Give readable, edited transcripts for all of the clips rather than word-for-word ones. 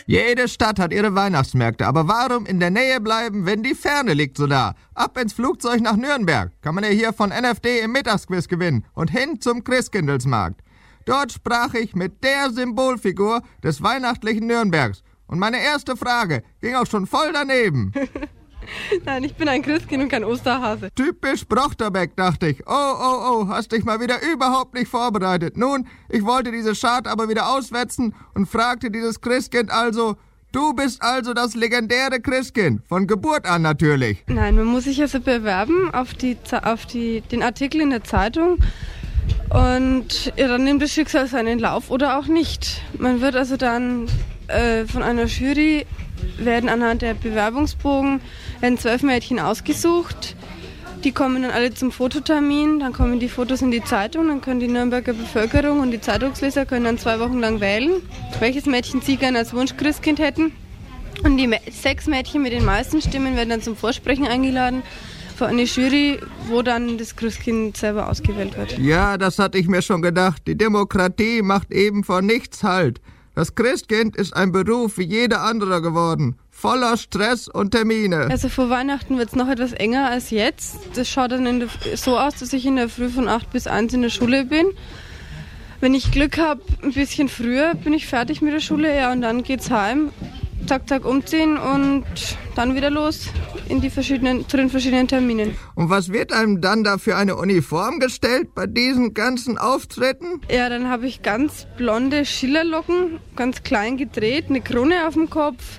Jede Stadt hat ihre Weihnachtsmärkte, aber warum in der Nähe bleiben, wenn die Ferne liegt so da? Ab ins Flugzeug nach Nürnberg. Kann man ja hier von NFD im Mittagsquiz gewinnen und hin zum Christkindlesmarkt. Dort sprach ich mit der Symbolfigur des weihnachtlichen Nürnbergs. Und meine erste Frage ging auch schon voll daneben. Nein, ich bin ein Christkind und kein Osterhase. Typisch Brochterbeck, dachte ich. Oh, hast dich mal wieder überhaupt nicht vorbereitet. Nun, ich wollte diese Schad aber wieder auswetzen und fragte dieses Christkind also, du bist also das legendäre Christkind, von Geburt an natürlich. Nein, man muss sich also bewerben auf den Artikel in der Zeitung und dann nimmt das Schicksal seinen Lauf oder auch nicht. Man wird also dann von einer Jury, werden anhand der Bewerbungsbogen 12 Mädchen ausgesucht. Die kommen dann alle zum Fototermin, dann kommen die Fotos in die Zeitung, dann können die Nürnberger Bevölkerung und die Zeitungsleser können dann 2 Wochen lang wählen, welches Mädchen sie gerne als Wunschchristkind hätten. Und die 6 Mädchen mit den meisten Stimmen werden dann zum Vorsprechen eingeladen für eine Jury, wo dann das Christkind selber ausgewählt wird. Ja, das hatte ich mir schon gedacht. Die Demokratie macht eben vor nichts Halt. Das Christkind ist ein Beruf wie jeder andere geworden. Voller Stress und Termine. Also vor Weihnachten wird es noch etwas enger als jetzt. Das schaut dann so aus, dass ich in der Früh von 8 bis 1 in der Schule bin. Wenn ich Glück habe, ein bisschen früher bin ich fertig mit der Schule, ja, und dann geht's heim. Zack, umziehen und dann wieder los zu den verschiedenen Terminen. Und was wird einem dann da für eine Uniform gestellt bei diesen ganzen Auftritten? Ja, dann habe ich ganz blonde Schillerlocken, ganz klein gedreht, eine Krone auf dem Kopf,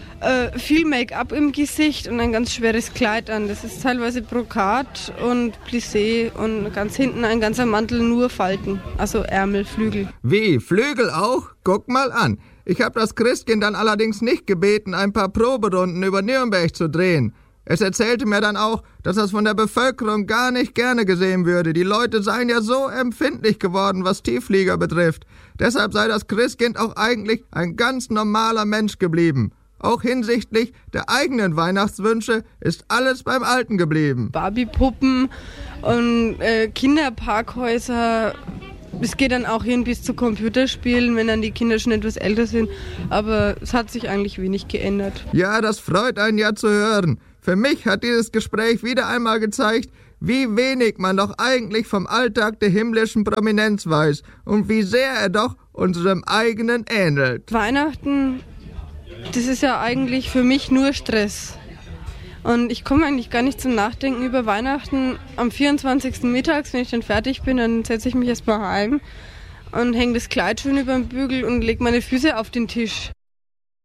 viel Make-up im Gesicht und ein ganz schweres Kleid an. Das ist teilweise Brokat und Plissé und ganz hinten ein ganzer Mantel, nur Falten, also Ärmel, Flügel. Wie, Flügel auch? Guck mal an. Ich habe das Christkind dann allerdings nicht gebeten, ein paar Proberunden über Nürnberg zu drehen. Es erzählte mir dann auch, dass das von der Bevölkerung gar nicht gerne gesehen würde. Die Leute seien ja so empfindlich geworden, was Tiefflieger betrifft. Deshalb sei das Christkind auch eigentlich ein ganz normaler Mensch geblieben. Auch hinsichtlich der eigenen Weihnachtswünsche ist alles beim Alten geblieben. Barbie-Puppen und Kinderparkhäuser. Es geht dann auch hin bis zu Computerspielen, wenn dann die Kinder schon etwas älter sind. Aber es hat sich eigentlich wenig geändert. Ja, das freut einen ja zu hören. Für mich hat dieses Gespräch wieder einmal gezeigt, wie wenig man doch eigentlich vom Alltag der himmlischen Prominenz weiß und wie sehr er doch unserem eigenen ähnelt. Weihnachten, das ist ja eigentlich für mich nur Stress. Und ich komme eigentlich gar nicht zum Nachdenken über Weihnachten. Am 24. mittags, wenn ich dann fertig bin, dann setze ich mich erstmal heim und hänge das Kleid schön über den Bügel und lege meine Füße auf den Tisch.